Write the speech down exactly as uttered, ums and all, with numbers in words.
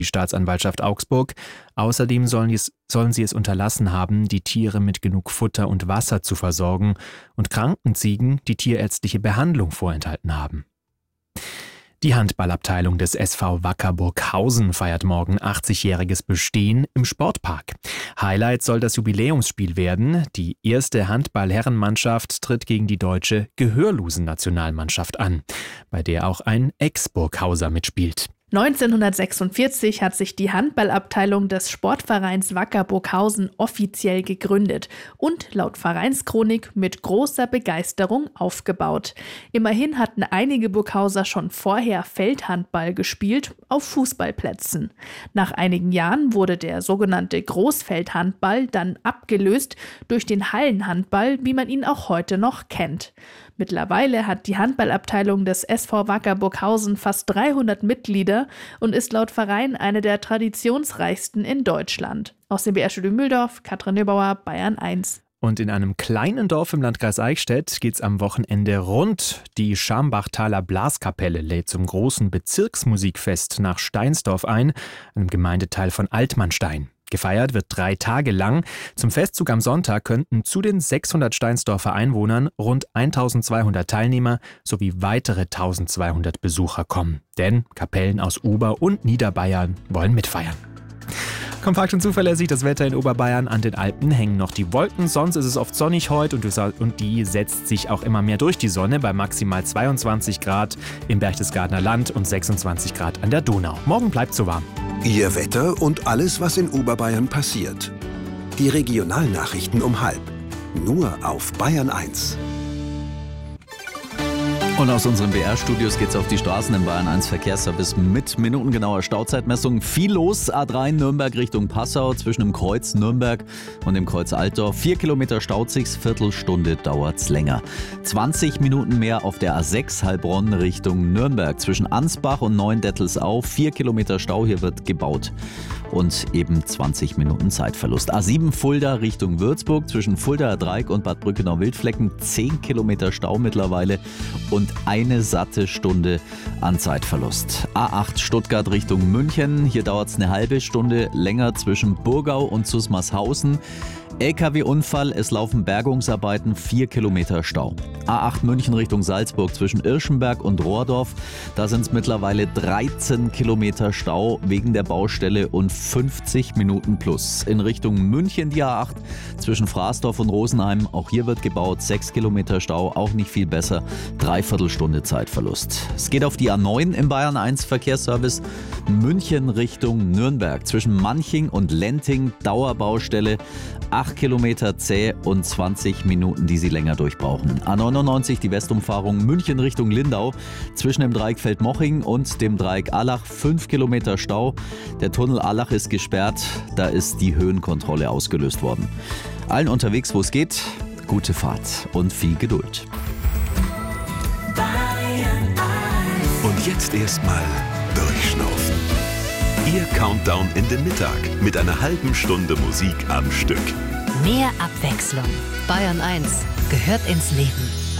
die Staatsanwaltschaft Augsburg. Außerdem sollen, es, sollen sie es unterlassen haben, die Tiere mit genug Futter und Wasser zu versorgen und kranken Ziegen die tierärztliche Behandlung vorenthalten haben. Die Handballabteilung des S V Wacker Burghausen feiert morgen achtzigjähriges Bestehen im Sportpark. Highlight soll das Jubiläumsspiel werden. Die erste Handball-Herrenmannschaft tritt gegen die deutsche Gehörlosen-Nationalmannschaft an, bei der auch ein Ex-Burghauser mitspielt. neunzehnhundertsechsundvierzig hat sich die Handballabteilung des Sportvereins Wacker Burghausen offiziell gegründet und laut Vereinschronik mit großer Begeisterung aufgebaut. Immerhin hatten einige Burghauser schon vorher Feldhandball gespielt, auf Fußballplätzen. Nach einigen Jahren wurde der sogenannte Großfeldhandball dann abgelöst durch den Hallenhandball, wie man ihn auch heute noch kennt. Mittlerweile hat die Handballabteilung des S V Wacker Burghausen fast dreihundert Mitglieder und ist laut Verein eine der traditionsreichsten in Deutschland. Aus dem B R-Studio Mühldorf, Katrin Neubauer, Bayern eins. Und in einem kleinen Dorf im Landkreis Eichstätt geht's am Wochenende rund. Die Schambachtaler Blaskapelle lädt zum großen Bezirksmusikfest nach Steinsdorf ein, einem Gemeindeteil von Altmannstein. Gefeiert wird drei Tage lang. Zum Festzug am Sonntag könnten zu den sechshundert Steinsdorfer Einwohnern rund eintausendzweihundert Teilnehmer sowie weitere eintausendzweihundert Besucher kommen. Denn Kapellen aus Ober- und Niederbayern wollen mitfeiern. Kompakt und zuverlässig das Wetter in Oberbayern. An den Alpen hängen noch die Wolken, sonst ist es oft sonnig heute und die setzt sich auch immer mehr durch die Sonne bei maximal zweiundzwanzig Grad im Berchtesgadener Land und sechsundzwanzig Grad an der Donau. Morgen bleibt so warm. Ihr Wetter und alles, was in Oberbayern passiert. Die Regionalnachrichten um halb. Nur auf Bayern eins. Und aus unseren B R-Studios geht's auf die Straßen im Bayern eins Verkehrsservice mit minutengenauer Stauzeitmessung. Viel los, A drei Nürnberg Richtung Passau zwischen dem Kreuz Nürnberg und dem Kreuz Altdorf. Vier Kilometer staut sich's, Viertelstunde dauert's länger. zwanzig Minuten mehr auf der A sechs Heilbronn Richtung Nürnberg zwischen Ansbach und Neuendettelsau. Vier Kilometer Stau, hier wird gebaut. Und eben zwanzig Minuten Zeitverlust. A sieben Fulda Richtung Würzburg zwischen Fuldaer Dreieck und Bad Brückenau-Wildflecken. zehn Kilometer Stau mittlerweile und eine satte Stunde an Zeitverlust. A acht Stuttgart Richtung München. Hier dauert es eine halbe Stunde länger zwischen Burgau und Susmarshausen. L K W-Unfall, es laufen Bergungsarbeiten, vier Kilometer Stau. A acht München Richtung Salzburg zwischen Irschenberg und Rohrdorf. Da sind es mittlerweile dreizehn Kilometer Stau wegen der Baustelle und fünfzig Minuten plus. In Richtung München die A acht zwischen Fraßdorf und Rosenheim. Auch hier wird gebaut, sechs Kilometer Stau, auch nicht viel besser. Dreiviertelstunde Zeitverlust. Es geht auf die A neun im Bayern eins Verkehrsservice. München Richtung Nürnberg zwischen Manching und Lenting. Dauerbaustelle. acht Kilometer zäh und zwanzig Minuten, die Sie länger durchbrauchen. A neunundneunzig die Westumfahrung München Richtung Lindau. Zwischen dem Dreieck Feldmoching und dem Dreieck Allach fünf Kilometer Stau. Der Tunnel Allach ist gesperrt. Da ist die Höhenkontrolle ausgelöst worden. Allen unterwegs, wo es geht, gute Fahrt und viel Geduld. Und jetzt erstmal durchschnaufen. Ihr Countdown in den Mittag mit einer halben Stunde Musik am Stück. Mehr Abwechslung. Bayern eins gehört ins Leben.